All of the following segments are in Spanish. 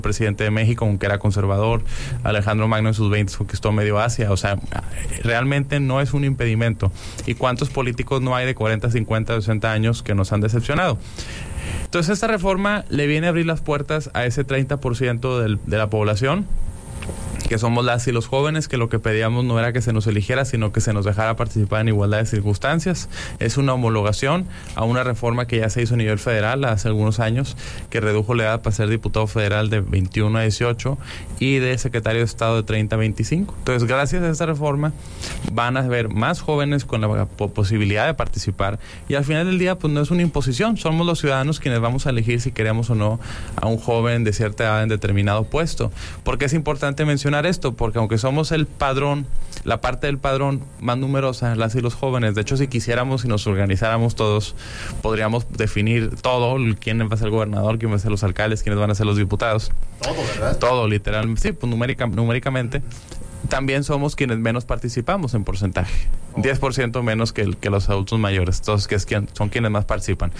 presidente de México, aunque era conservador. Alejandro Magno en sus 20 conquistó medio Asia. O sea, realmente no es un impedimento. ¿Y cuántos políticos no hay de 40, 50, 60 años que nos han decepcionado? Entonces esta reforma le viene a abrir las puertas a ese 30% de la población, que somos las y los jóvenes, que lo que pedíamos no era que se nos eligiera, sino que se nos dejara participar en igualdad de circunstancias. Es una homologación a una reforma que ya se hizo a nivel federal hace algunos años, que redujo la edad para ser diputado federal de 21 a 18 y de secretario de Estado de 30 a 25. Entonces, gracias a esta reforma, van a haber más jóvenes con la posibilidad de participar, y al final del día, pues no es una imposición, somos los ciudadanos quienes vamos a elegir si queremos o no a un joven de cierta edad en determinado puesto. Porque es importante mencionar esto, porque aunque somos el padrón, la parte del padrón más numerosa, las y los jóvenes, de hecho, si quisiéramos y nos organizáramos todos, podríamos definir todo, quién va a ser el gobernador, quién va a ser los alcaldes, quiénes van a ser los diputados. Todo, ¿verdad? Todo, literalmente, sí, pues numéricamente. También somos quienes menos participamos en porcentaje, 10% menos que los adultos mayores, entonces son quienes más participan.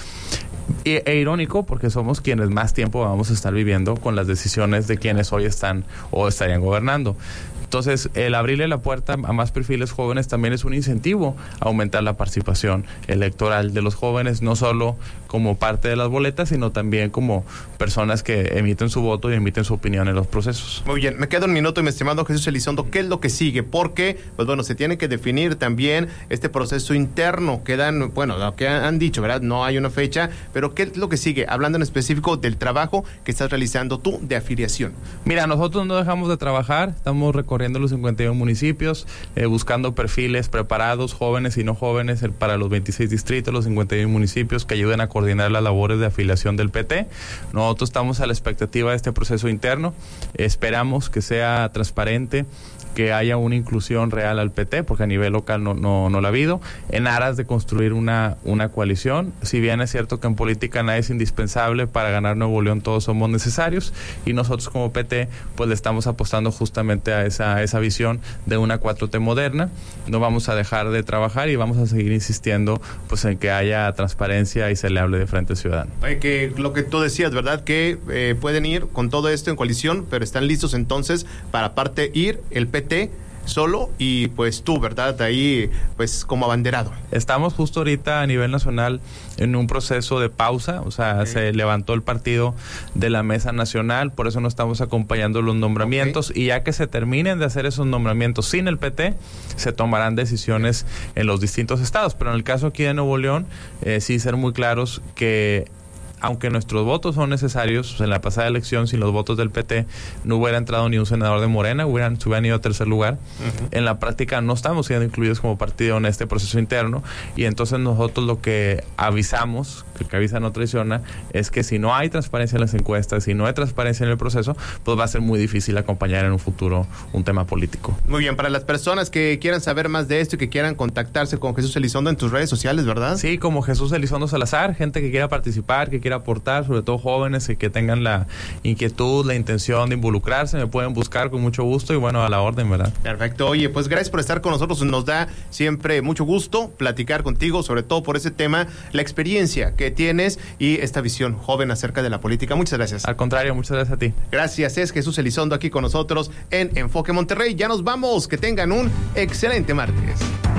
E irónico, porque somos quienes más tiempo vamos a estar viviendo con las decisiones de quienes hoy están o estarían gobernando. Entonces, el abrirle la puerta a más perfiles jóvenes también es un incentivo a aumentar la participación electoral de los jóvenes, no solo como parte de las boletas, sino también como personas que emiten su voto y emiten su opinión en los procesos. Muy bien, me queda un minuto, mi estimado Jesús Elizondo. ¿Qué es lo que sigue? Porque, pues bueno, se tiene que definir también este proceso interno. Quedan, bueno, lo que han dicho, ¿verdad? No hay una fecha, pero ¿qué es lo que sigue? Hablando en específico del trabajo que estás realizando tú de afiliación. Mira, nosotros no dejamos de trabajar, estamos recorriendo los 51 municipios, buscando perfiles preparados, jóvenes y no jóvenes, para los 26 distritos, los 51 municipios, que ayuden a coordinar las labores de afiliación del PT. Nosotros estamos a la expectativa de este proceso interno, esperamos que sea transparente, que haya una inclusión real al PT, porque a nivel local no la ha habido, en aras de construir una coalición. Si bien es cierto que en política nadie es indispensable, para ganar Nuevo León todos somos necesarios, y nosotros como PT pues le estamos apostando justamente a esa visión de una 4T moderna. No vamos a dejar de trabajar y vamos a seguir insistiendo pues en que haya transparencia y se le hable de frente ciudadano. Que lo que tú decías, ¿verdad? Que pueden ir con todo esto en coalición, pero están listos entonces para aparte ir el PT solo y pues tú, ¿verdad? Ahí pues como abanderado. Estamos justo ahorita a nivel nacional en un proceso de pausa, o sea, se levantó el partido de la mesa nacional, por eso no estamos acompañando los nombramientos, y ya que se terminen de hacer esos nombramientos sin el PT, se tomarán decisiones en los distintos estados, pero en el caso aquí de Nuevo León, sí ser muy claros que aunque nuestros votos son necesarios, en la pasada elección, sin los votos del PT, no hubiera entrado ni un senador de Morena, se hubieran ido a tercer lugar. En la práctica no estamos siendo incluidos como partido en este proceso interno, y entonces nosotros lo que avisamos, que el que avisa no traiciona, es que si no hay transparencia en las encuestas, si no hay transparencia en el proceso, pues va a ser muy difícil acompañar en un futuro un tema político. Muy bien, para las personas que quieran saber más de esto y que quieran contactarse con Jesús Elizondo en tus redes sociales, ¿verdad? Sí, como Jesús Elizondo Salazar, gente que quiera participar, que quiera aportar, sobre todo jóvenes y que tengan la inquietud, la intención de involucrarse, me pueden buscar con mucho gusto y bueno, a la orden, ¿verdad? Perfecto. Oye, pues gracias por estar con nosotros, nos da siempre mucho gusto platicar contigo, sobre todo por ese tema, la experiencia que tienes y esta visión joven acerca de la política. Muchas gracias. Al contrario, muchas gracias a ti. Gracias, es Jesús Elizondo aquí con nosotros en Enfoque Monterrey. Ya nos vamos, que tengan un excelente martes.